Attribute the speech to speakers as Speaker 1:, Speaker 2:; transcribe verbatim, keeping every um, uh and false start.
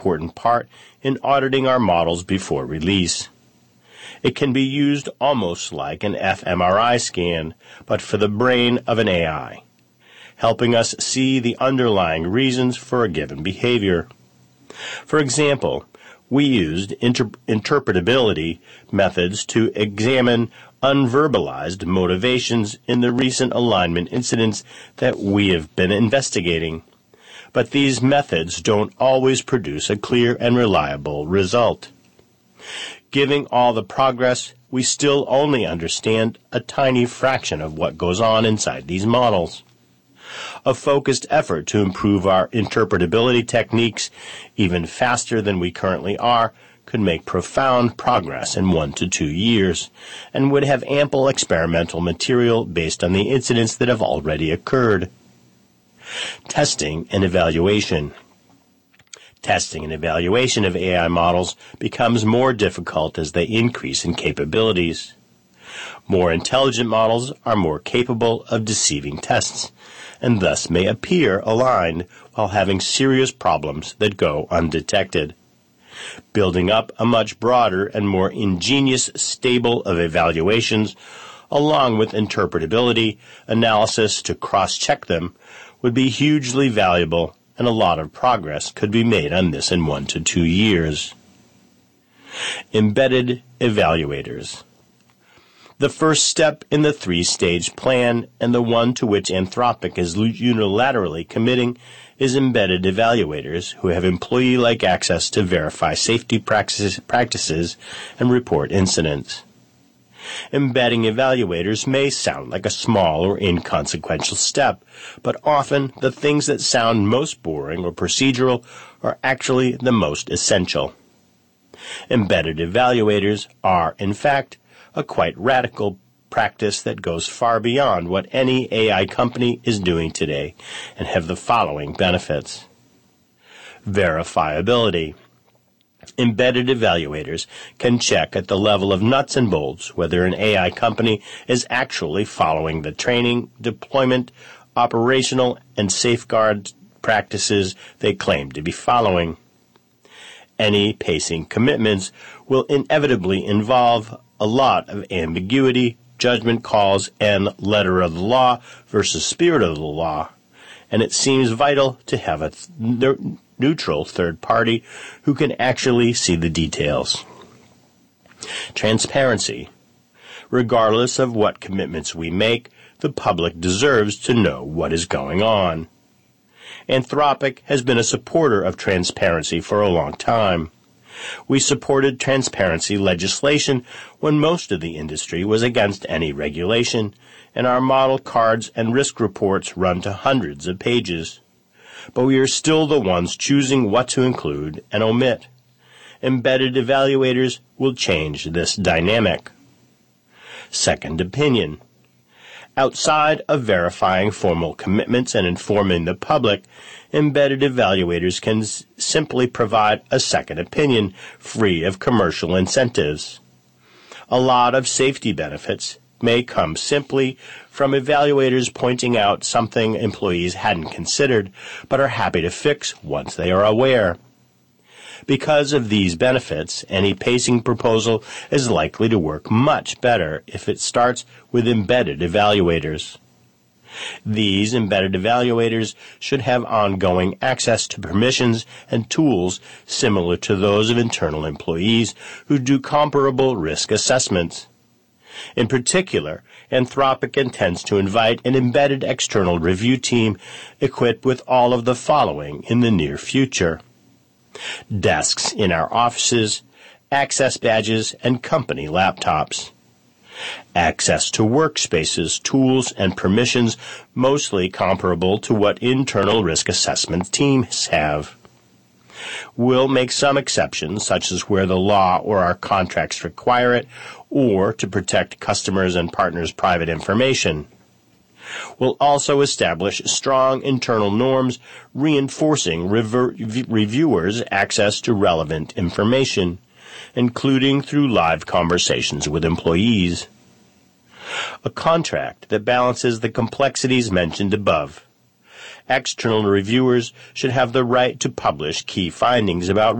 Speaker 1: important part in auditing our models before release. It can be used almost like an fMRI scan, but for the brain of an A I, helping us see the underlying reasons for a given behavior. For example, we used inter- interpretability methods to examine unverbalized motivations in the recent alignment incidents that we have been investigating. But these methods don't always produce a clear and reliable result. Given all the progress, we still only understand a tiny fraction of what goes on inside these models. A focused effort to improve our interpretability techniques even faster than we currently are could make profound progress in one to two years and would have ample experimental material based on the incidents that have already occurred. Testing and evaluation. Testing and evaluation of A I models becomes more difficult as they increase in capabilities. More intelligent models are more capable of deceiving tests, and thus may appear aligned while having serious problems that go undetected. Building up a much broader and more ingenious stable of evaluations, along with interpretability analysis to cross-check them, would be hugely valuable, and a lot of progress could be made on this in one to two years. Embedded evaluators. The first step in the three-stage plan, and the one to which Anthropic is unilaterally committing, is embedded evaluators who have employee-like access to verify safety practices, practices and report incidents. Embedding evaluators may sound like a small or inconsequential step, but often the things that sound most boring or procedural are actually the most essential. Embedded evaluators are, in fact, a quite radical practice that goes far beyond what any A I company is doing today and have the following benefits. Verifiability. Embedded evaluators can check at the level of nuts and bolts whether an A I company is actually following the training, deployment, operational, and safeguard practices they claim to be following. Any pacing commitments will inevitably involve a lot of ambiguity, judgment calls, and letter of the law versus spirit of the law, and it seems vital to have a th- neutral third party who can actually see the details. Transparency. Regardless of what commitments we make, the public deserves to know what is going on. Anthropic has been a supporter of transparency for a long time. We supported transparency legislation when most of the industry was against any regulation, and our model cards and risk reports run to hundreds of pages. But we are still the ones choosing what to include and omit. Embedded evaluators will change this dynamic. Second opinion. Outside of verifying formal commitments and informing the public, embedded evaluators can s- simply provide a second opinion free of commercial incentives. A lot of safety benefits may come simply from evaluators pointing out something employees hadn't considered but are happy to fix once they are aware. Because of these benefits, any pacing proposal is likely to work much better if it starts with embedded evaluators. These embedded evaluators should have ongoing access to permissions and tools similar to those of internal employees who do comparable risk assessments. In particular, Anthropic intends to invite an embedded external review team equipped with all of the following in the near future. Desks in our offices, access badges, and company laptops. Access to workspaces, tools, and permissions mostly comparable to what internal risk assessment teams have. We'll make some exceptions, such as where the law or our contracts require it, or to protect customers' and partners' private information. We'll also establish strong internal norms reinforcing rever- reviewers' access to relevant information, including through live conversations with employees. A contract that balances the complexities mentioned above. external reviewers should have the right to publish key findings about